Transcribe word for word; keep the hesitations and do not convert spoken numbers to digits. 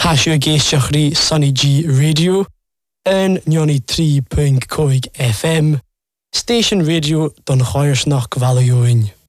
Tasio géisteachrí Sunny G Radio yn nioni tri pwynt coig F M, Station Radio don Choirsnach Gvalioin.